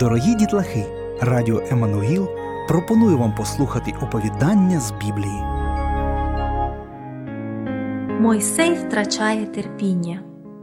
Дорогі дітлахи, Радіо Еммануїл пропонує вам послухати оповідання з Біблії. Мойсей втрачає терпіння.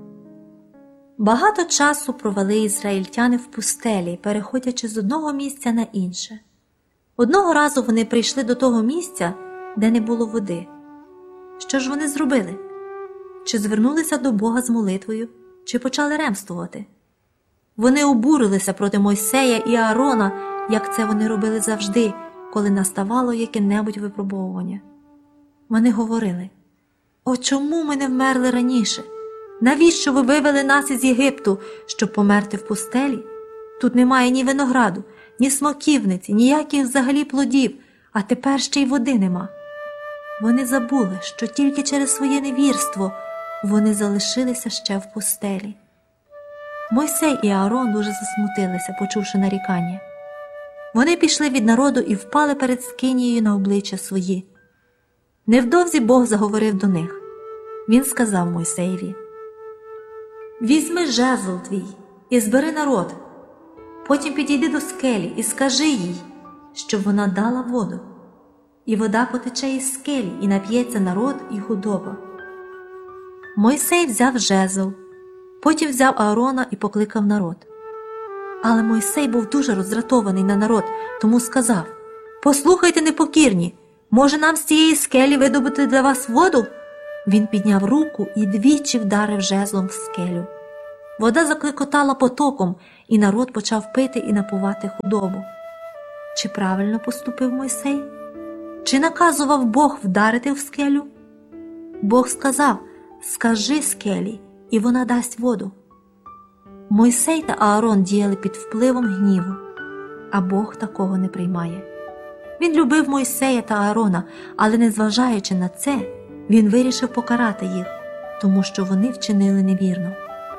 Багато часу провели ізраїльтяни в пустелі, переходячи з одного місця на інше. Одного разу вони прийшли до того місця, де не було води. Що ж вони зробили? Чи звернулися до Бога з молитвою, чи почали ремствувати? Вони обурилися проти Мойсея і Аарона, як це вони робили завжди, коли наставало яке-небудь випробовування. Вони говорили: «О, чому ми не вмерли раніше? Навіщо ви вивели нас із Єгипту, щоб померти в пустелі? Тут немає ні винограду, ні смоківниці, ніяких взагалі плодів, а тепер ще й води нема». Вони забули, що тільки через своє невірство вони залишилися ще в пустелі. Мойсей і Аарон дуже засмутилися, почувши нарікання. Вони пішли від народу і впали перед скинією на обличчя свої. Невдовзі Бог заговорив до них. Він сказав Мойсеєві: «Візьми жезл твій і збери народ, потім підійди до скелі і скажи їй, щоб вона дала воду, і вода потече із скелі, і нап'ється народ і худоба». Мойсей взяв жезл, потім взяв Аарона і покликав народ. Але Мойсей був дуже роздратований на народ, тому сказав: «Послухайте, непокірні, може нам з цієї скелі видобути для вас воду?» Він підняв руку і двічі вдарив жезлом в скелю. Вода закликотала потоком, і народ почав пити і напувати худобу. Чи правильно поступив Мойсей? Чи наказував Бог вдарити в скелю? Бог сказав: «Скажи скелі, і вона дасть воду». Мойсей та Аарон діяли під впливом гніву, а Бог такого не приймає. Він любив Мойсея та Аарона, але незважаючи на це, він вирішив покарати їх, тому що вони вчинили невірно.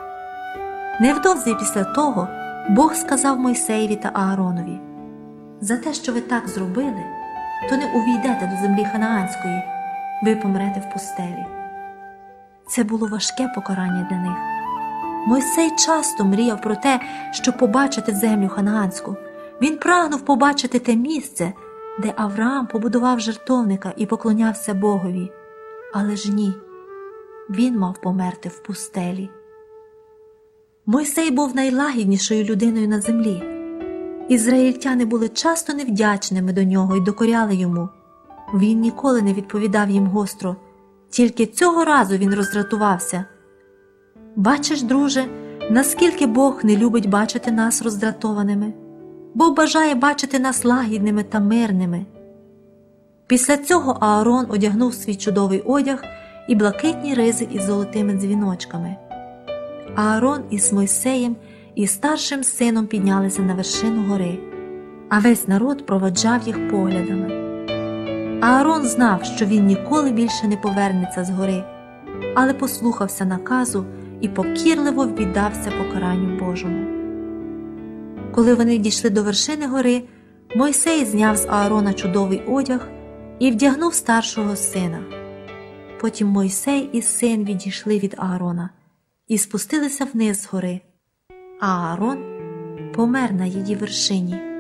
Невдовзі після того Бог сказав Мойсеєві та Ааронові: «За те, що ви так зробили, то не увійдете до землі ханаанської, ви помрете в пустелі». Це було важке покарання для них. Мойсей часто мріяв про те, щоб побачити землю ханаанську. Він прагнув побачити те місце, де Авраам побудував жертовника і поклонявся Богові. Але ж ні, він мав померти в пустелі. Мойсей був найлагіднішою людиною на землі. Ізраїльтяни були часто невдячними до нього і докоряли йому. Він ніколи не відповідав їм гостро, тільки цього разу він роздратувався. Бачиш, друже, наскільки Бог не любить бачити нас роздратованими. Бог бажає бачити нас лагідними та мирними. Після цього Аарон одягнув свій чудовий одяг і блакитні ризи із золотими дзвіночками. Аарон із Мойсеєм і старшим сином піднялися на вершину гори, а весь народ проводжав їх поглядами. Аарон знав, що він ніколи більше не повернеться з гори, але послухався наказу і покірливо віддався покаранню Божому. Коли вони дійшли до вершини гори, Мойсей зняв з Аарона чудовий одяг і вдягнув старшого сина. Потім Мойсей і син відійшли від Аарона і спустилися вниз з гори, а Аарон помер на її вершині.